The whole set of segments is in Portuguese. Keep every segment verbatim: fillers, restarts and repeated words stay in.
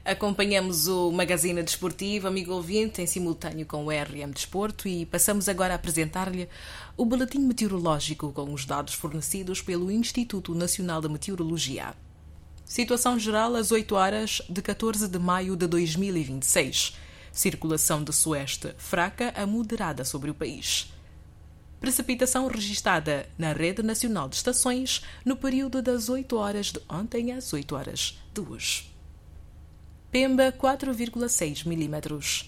Acompanhamos o Magazine Desportivo, amigo ouvinte, em simultâneo com o R M Desporto e passamos agora a apresentar-lhe o Boletim Meteorológico com os dados fornecidos pelo Instituto Nacional de Meteorologia. Situação geral às oito horas de catorze de maio de dois mil e vinte e seis. Circulação de sueste fraca a moderada sobre o país. Precipitação registada na Rede Nacional de Estações no período das oito horas de ontem às oito horas de hoje. Pemba, quatro vírgula seis milímetros.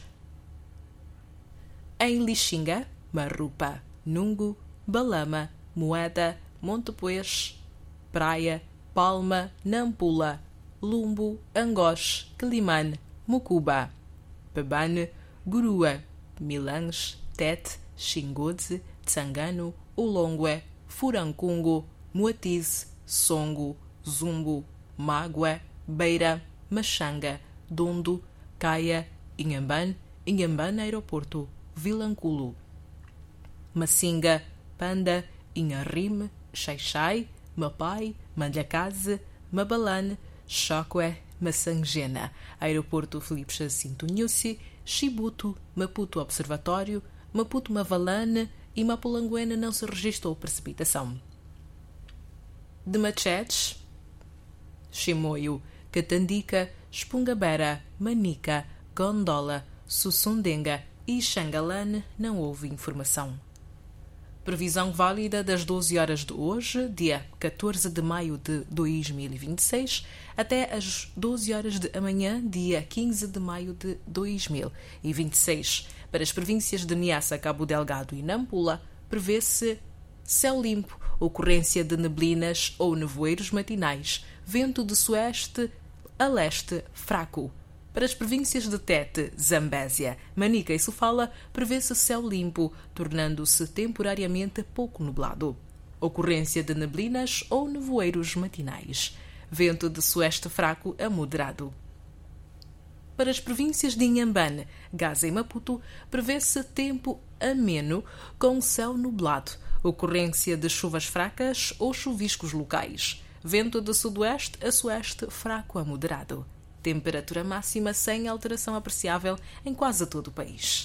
Em Lixinga, Marrupa, Nungo, Balama, Moeda, Montepuez, Praia, Palma, Nampula, Lumbo, Angoche, Quelimane, Mucuba, Pebane, Gurua, Milange, Tete, Xingodze, Tsangano, Ulongue, Furancungo, Moatize, Songo, Zumbo, Mágua, Beira, Machanga, Dondo, Caia, Inhambane, Inhambane Aeroporto, Vilanculo, Massinga, Panda, Inharrime, Xaixai, Mapai, Malhacaze, Mabalane, Choque, Massangena, Aeroporto Filipe Jacinto Nhusi, Chibuto, Maputo Observatório, Maputo Mavalane e Mapulanguene não se registrou precipitação. De Machetes, Chimoio, Catandica, Espungabera, Manica, Gondola, Sussundenga e Xangalane não houve informação. Previsão válida das doze horas de hoje, dia catorze de maio de dois mil e vinte e seis, até às doze horas de amanhã, dia quinze de maio de dois mil e vinte e seis. Para as províncias de Niassa, Cabo Delgado e Nampula, prevê-se céu limpo, ocorrência de neblinas ou nevoeiros matinais, vento de sueste a leste fraco. Para as províncias de Tete, Zambésia, Manica e Sofala, prevê-se céu limpo, tornando-se temporariamente pouco nublado. Ocorrência de neblinas ou nevoeiros matinais. Vento de sueste fraco a moderado. Para as províncias de Inhambane, Gaza e Maputo, prevê-se tempo ameno com céu nublado. Ocorrência de chuvas fracas ou chuviscos locais. Vento de sudoeste a sueste fraco a moderado. Temperatura máxima sem alteração apreciável em quase todo o país.